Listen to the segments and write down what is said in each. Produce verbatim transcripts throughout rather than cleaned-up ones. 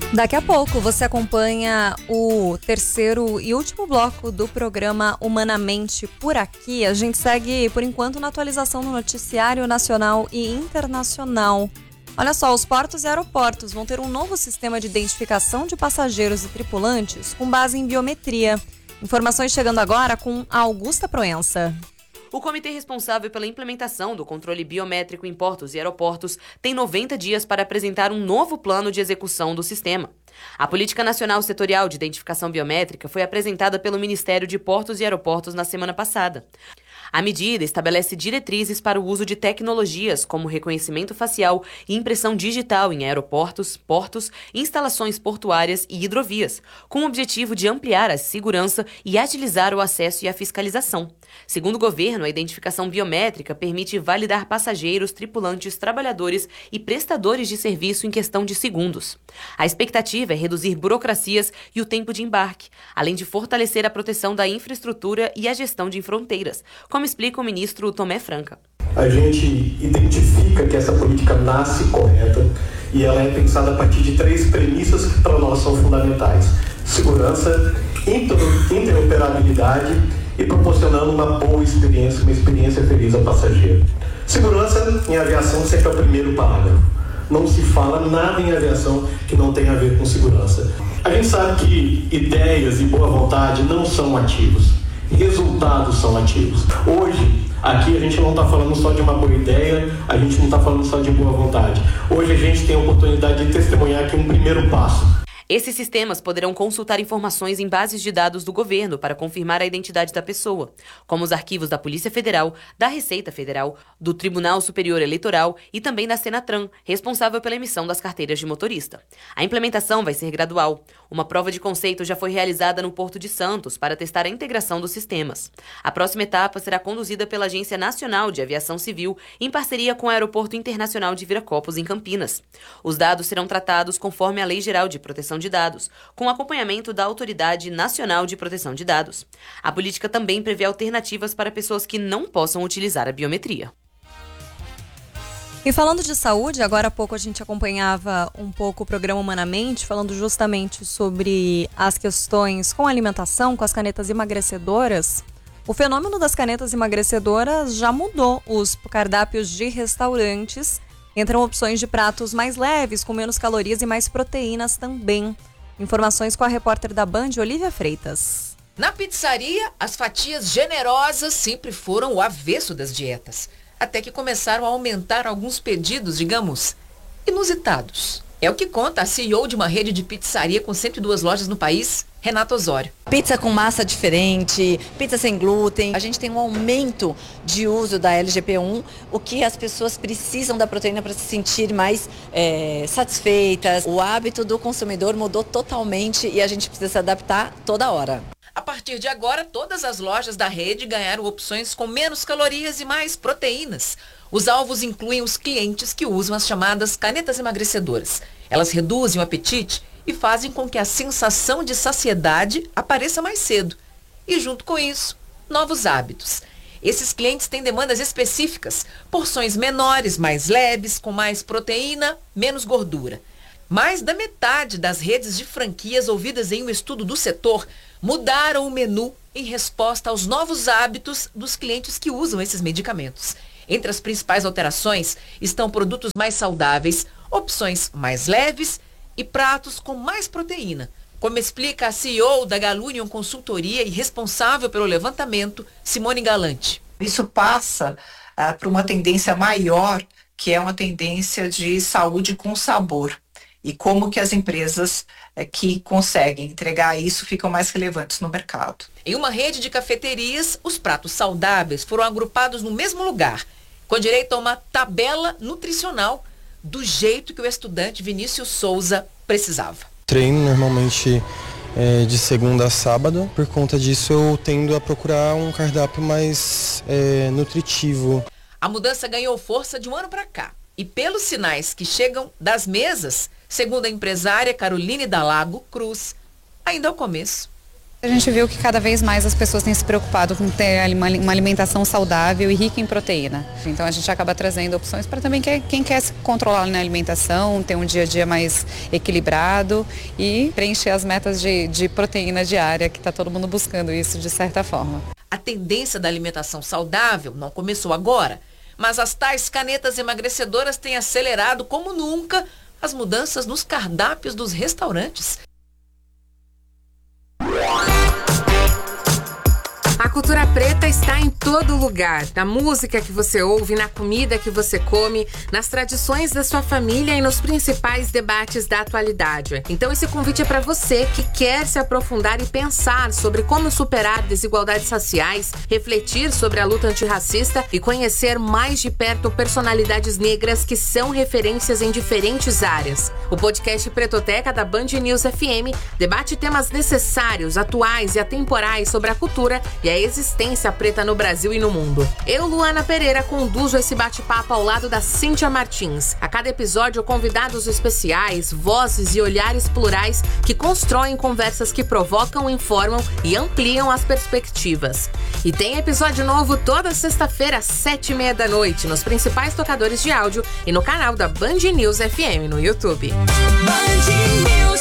Daqui a pouco você acompanha o terceiro e último bloco do programa Humanamente por aqui. A gente segue, por enquanto, na atualização do noticiário nacional e internacional. Olha só, os portos e aeroportos vão ter um novo sistema de identificação de passageiros e tripulantes com base em biometria. Informações chegando agora com a Augusta Proença. O comitê responsável pela implementação do controle biométrico em portos e aeroportos tem noventa dias para apresentar um novo plano de execução do sistema. A Política Nacional Setorial de Identificação Biométrica foi apresentada pelo Ministério de Portos e Aeroportos na semana passada. A medida estabelece diretrizes para o uso de tecnologias como reconhecimento facial e impressão digital em aeroportos, portos, instalações portuárias e hidrovias, com o objetivo de ampliar a segurança e agilizar o acesso e a fiscalização. Segundo o governo, a identificação biométrica permite validar passageiros, tripulantes, trabalhadores e prestadores de serviço em questão de segundos. A expectativa é reduzir burocracias e o tempo de embarque, além de fortalecer a proteção da infraestrutura e a gestão de fronteiras, como explica o ministro Tomé Franca. A gente identifica que essa política nasce correta e ela é pensada a partir de três premissas que para nós são fundamentais: segurança, interoperabilidade e proporcionando uma boa experiência, uma experiência feliz ao passageiro. Segurança em aviação sempre é o primeiro parágrafo. Não se fala nada em aviação que não tenha a ver com segurança. A gente sabe que ideias e boa vontade não são ativos. Resultados são ativos. Hoje, aqui a gente não está falando só de uma boa ideia, a gente não está falando só de boa vontade. Hoje a gente tem a oportunidade de testemunhar aqui um primeiro passo. Esses sistemas poderão consultar informações em bases de dados do governo para confirmar a identidade da pessoa, como os arquivos da Polícia Federal, da Receita Federal, do Tribunal Superior Eleitoral e também da Senatran, responsável pela emissão das carteiras de motorista. A implementação vai ser gradual. Uma prova de conceito já foi realizada no Porto de Santos para testar a integração dos sistemas. A próxima etapa será conduzida pela Agência Nacional de Aviação Civil, em parceria com o Aeroporto Internacional de Viracopos, em Campinas. Os dados serão tratados conforme a Lei Geral de Proteção de Dados, com acompanhamento da Autoridade Nacional de Proteção de Dados. A política também prevê alternativas para pessoas que não possam utilizar a biometria. E falando de saúde, agora há pouco a gente acompanhava um pouco o programa Humanamente, falando justamente sobre as questões com a alimentação, com as canetas emagrecedoras. O fenômeno das canetas emagrecedoras já mudou. Os cardápios de restaurantes entram opções de pratos mais leves, com menos calorias e mais proteínas também. Informações com a repórter da Band, Olivia Freitas. Na pizzaria, as fatias generosas sempre foram o avesso das dietas, até que começaram a aumentar alguns pedidos, digamos, inusitados. É o que conta a C E O de uma rede de pizzaria com cento e duas lojas no país, Renata Osório. Pizza com massa diferente, pizza sem glúten. A gente tem um aumento de uso da L G P um, o que as pessoas precisam da proteína para se sentir mais é, satisfeitas. O hábito do consumidor mudou totalmente e a gente precisa se adaptar toda hora. A partir de agora, todas as lojas da rede ganharam opções com menos calorias e mais proteínas. Os alvos incluem os clientes que usam as chamadas canetas emagrecedoras. Elas reduzem o apetite e fazem com que a sensação de saciedade apareça mais cedo. E junto com isso, novos hábitos. Esses clientes têm demandas específicas, porções menores, mais leves, com mais proteína, menos gordura. Mais da metade das redes de franquias ouvidas em um estudo do setor mudaram o menu em resposta aos novos hábitos dos clientes que usam esses medicamentos. Entre as principais alterações estão produtos mais saudáveis, opções mais leves e pratos com mais proteína, como explica a C E O da Galunion Consultoria e responsável pelo levantamento, Simone Galante. Isso passa ah, para uma tendência maior, que é uma tendência de saúde com sabor. E como que as empresas é, que conseguem entregar isso ficam mais relevantes no mercado. Em uma rede de cafeterias, os pratos saudáveis foram agrupados no mesmo lugar, com direito a uma tabela nutricional, do jeito que o estudante Vinícius Souza precisava. Treino normalmente é, de segunda a sábado. Por conta disso, eu tendo a procurar um cardápio mais é, nutritivo. A mudança ganhou força de um ano para cá. E pelos sinais que chegam das mesas, segundo a empresária Caroline Dalago Cruz, ainda é o começo. A gente viu que cada vez mais as pessoas têm se preocupado com ter uma alimentação saudável e rica em proteína. Então a gente acaba trazendo opções para também quem quer se controlar na alimentação, ter um dia a dia mais equilibrado e preencher as metas de, de proteína diária, que está todo mundo buscando isso de certa forma. A tendência da alimentação saudável não começou agora, mas as tais canetas emagrecedoras têm acelerado como nunca as mudanças nos cardápios dos restaurantes. A cultura preta está em todo lugar, na música que você ouve, na comida que você come, nas tradições da sua família e nos principais debates da atualidade. Então esse convite é para você que quer se aprofundar e pensar sobre como superar desigualdades raciais, refletir sobre a luta antirracista e conhecer mais de perto personalidades negras que são referências em diferentes áreas. O podcast Pretoteca da Band News F M debate temas necessários, atuais e atemporais sobre a cultura e a existência preta no Brasil e no mundo. Eu, Luana Pereira, conduzo esse bate-papo ao lado da Cíntia Martins. A cada episódio, convidados especiais, vozes e olhares plurais que constroem conversas que provocam, informam e ampliam as perspectivas. E tem episódio novo toda sexta-feira, às sete e meia da noite, nos principais tocadores de áudio e no canal da Band News F M no YouTube. Band News.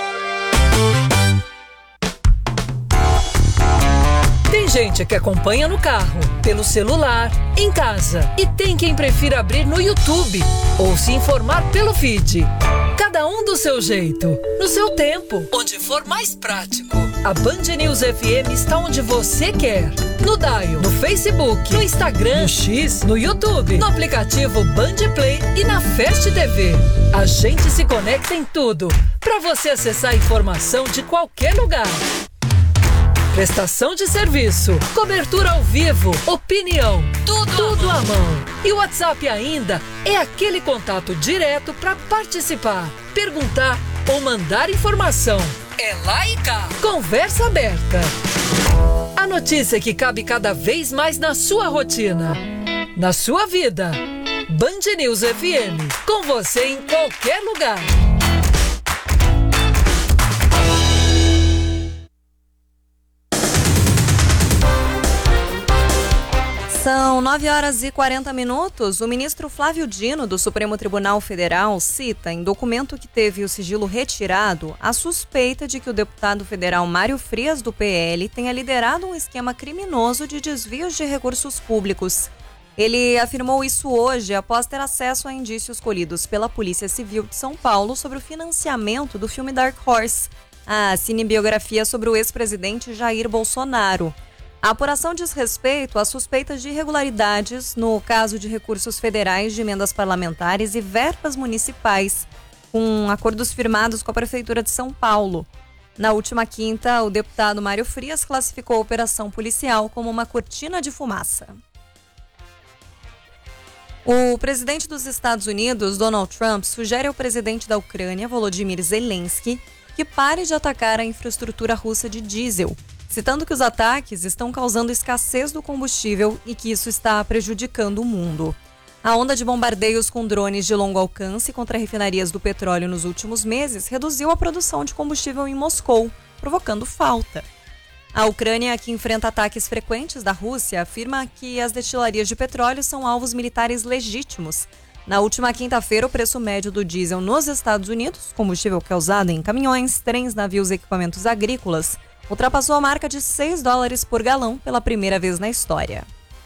Tem gente que acompanha no carro, pelo celular, em casa. E tem quem prefira abrir no YouTube ou se informar pelo feed. Cada um do seu jeito, no seu tempo, onde for mais prático. A Band News F M está onde você quer. No Dial, no Facebook, no Instagram, no X, no YouTube, no aplicativo Band Play e na Fast T V. A gente se conecta em tudo, para você acessar a informação de qualquer lugar. Prestação de serviço, cobertura ao vivo, opinião, tudo, tudo à mão. E o WhatsApp ainda é aquele contato direto para participar, perguntar ou mandar informação. É lá e cá. Conversa aberta. A notícia que cabe cada vez mais na sua rotina, na sua vida. Band News F M, com você em qualquer lugar. São nove horas e quarenta minutos. O ministro Flávio Dino, do Supremo Tribunal Federal, cita em documento que teve o sigilo retirado a suspeita de que o deputado federal Mário Frias, do P L, tenha liderado um esquema criminoso de desvios de recursos públicos. Ele afirmou isso hoje após ter acesso a indícios colhidos pela Polícia Civil de São Paulo sobre o financiamento do filme Dark Horse, a cinebiografia sobre o ex-presidente Jair Bolsonaro. A apuração diz respeito a suspeitas de irregularidades no caso de recursos federais de emendas parlamentares e verbas municipais, com acordos firmados com a Prefeitura de São Paulo. Na última quinta, o deputado Mário Frias classificou a operação policial como uma cortina de fumaça. O presidente dos Estados Unidos, Donald Trump, sugere ao presidente da Ucrânia, Volodymyr Zelensky, que pare de atacar a infraestrutura russa de diesel, citando que os ataques estão causando escassez do combustível e que isso está prejudicando o mundo. A onda de bombardeios com drones de longo alcance contra refinarias do petróleo nos últimos meses reduziu a produção de combustível em Moscou, provocando falta. A Ucrânia, que enfrenta ataques frequentes da Rússia, afirma que as destilarias de petróleo são alvos militares legítimos. Na última quinta-feira, o preço médio do diesel nos Estados Unidos, combustível que é usado em caminhões, trens, navios e equipamentos agrícolas, ultrapassou a marca de seis dólares por galão pela primeira vez na história.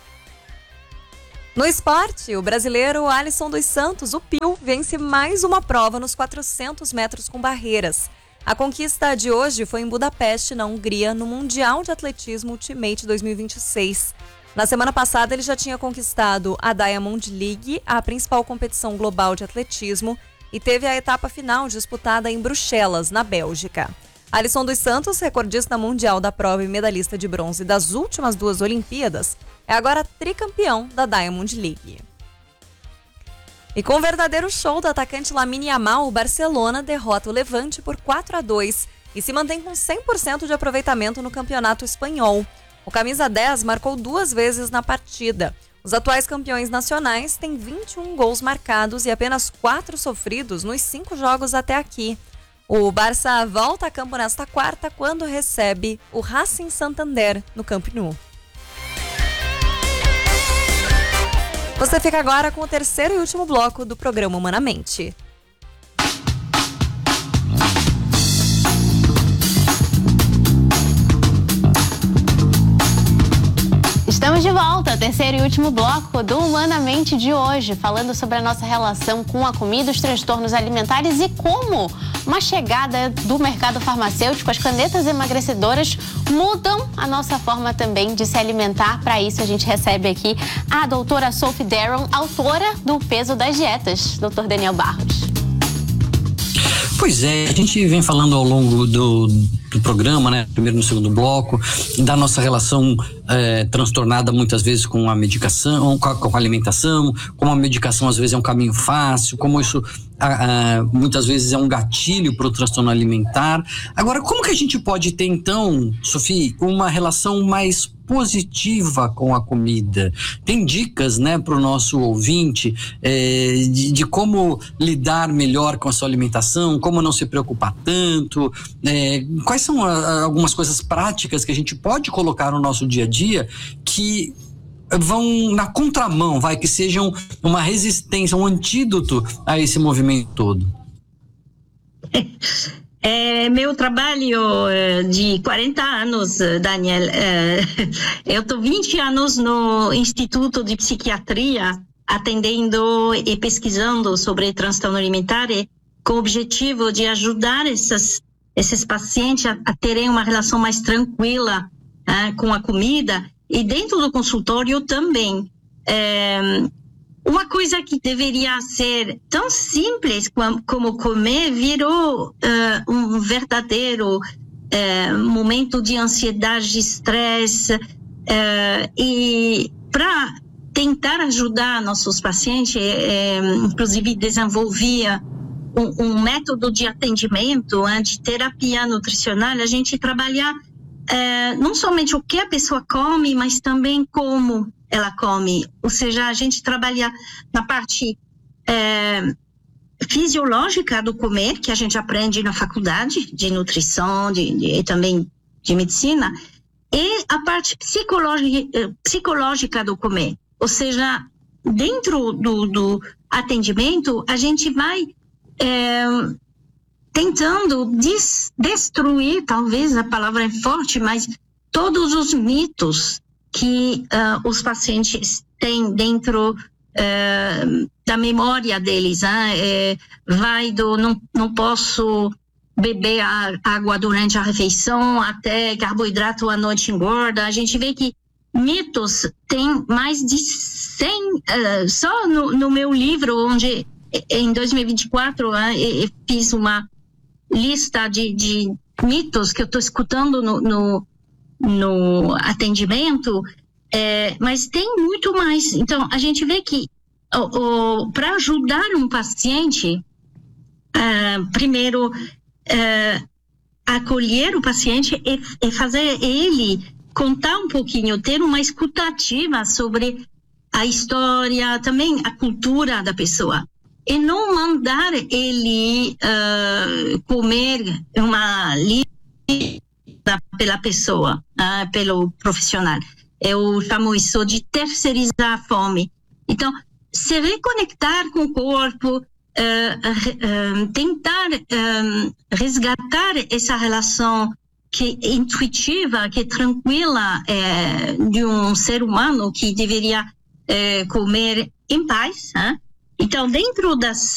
No esporte, o brasileiro Alisson dos Santos, o Pio, vence mais uma prova nos quatrocentos metros com barreiras. A conquista de hoje foi em Budapeste, na Hungria, no Mundial de Atletismo Ultimate dois mil e vinte e seis. Na semana passada, ele já tinha conquistado a Diamond League, a principal competição global de atletismo, e teve a etapa final disputada em Bruxelas, na Bélgica. Alisson dos Santos, recordista mundial da prova e medalhista de bronze das últimas duas Olimpíadas, é agora tricampeão da Diamond League. E com um verdadeiro show do atacante Lamine Yamal, o Barcelona derrota o Levante por quatro a dois e se mantém com cem por cento de aproveitamento no campeonato espanhol. O camisa dez marcou duas vezes na partida. Os atuais campeões nacionais têm vinte e um gols marcados e apenas quatro sofridos nos cinco jogos até aqui. O Barça volta a campo nesta quarta quando recebe o Racing Santander no Camp Nou. Você fica agora com o terceiro e último bloco do programa Humanamente. Estamos de volta, terceiro e último bloco do Humanamente de hoje, falando sobre a nossa relação com a comida, os transtornos alimentares e como uma chegada do mercado farmacêutico, as canetas emagrecedoras mudam a nossa forma também de se alimentar. Para isso a gente recebe aqui a doutora Sophie Daron, autora do Peso das Dietas, doutor Daniel Barros. Pois é, a gente vem falando ao longo do, do programa, né, primeiro no segundo bloco, da nossa relação é, transtornada muitas vezes com a medicação, com a, com a alimentação, como a medicação às vezes é um caminho fácil, como isso a, a, muitas vezes é um gatilho para o transtorno alimentar. Agora, como que a gente pode ter então, Sophie, uma relação mais positiva com a comida? Tem dicas, né, para o nosso ouvinte é, de, de como lidar melhor com a sua alimentação, como não se preocupar tanto, é, quais são a, algumas coisas práticas que a gente pode colocar no nosso dia a dia que vão na contramão, vai, que sejam uma resistência, um antídoto a esse movimento todo? É meu trabalho de quarenta anos, Daniel. Eu estou vinte anos no Instituto de Psiquiatria, atendendo e pesquisando sobre transtorno alimentar, com o objetivo de ajudar essas, esses pacientes a, a terem uma relação mais tranquila uh, com a comida. E dentro do consultório também. É, uma coisa que deveria ser tão simples como, como comer virou uh, um verdadeiro uh, momento de ansiedade, estresse. Uh, e para tentar ajudar nossos pacientes, uh, inclusive desenvolvia um, um método de atendimento, uh, de terapia nutricional, a gente trabalha uh, não somente o que a pessoa come, mas também como ela come, ou seja, a gente trabalha na parte é, fisiológica do comer, que a gente aprende na faculdade de nutrição de, de, e também de medicina, e a parte psicológica, psicológica do comer, ou seja, dentro do, do atendimento, a gente vai é, tentando des, destruir, talvez a palavra é forte, mas todos os mitos que uh, os pacientes têm dentro uh, da memória deles. Né? É, vai do não, não posso beber a, água durante a refeição, até carboidrato à noite engorda. A gente vê que mitos tem mais de cem, uh, só no, no meu livro, onde em dois mil e vinte e quatro uh, eu fiz uma lista de, de mitos que eu estou escutando no, no no atendimento, é, mas tem muito mais. Então, a gente vê que para ajudar um paciente, uh, primeiro, uh, acolher o paciente e, e fazer ele contar um pouquinho, ter uma escuta ativa sobre a história, também a cultura da pessoa. E não mandar ele uh, comer uma lista pela pessoa, uh, pelo profissional. Eu chamo isso de terceirizar a fome. Então, se reconectar com o corpo, uh, uh, uh, tentar uh, resgatar essa relação que é intuitiva, que é tranquila uh, de um ser humano que deveria uh, comer em paz. Hein? Então, dentro das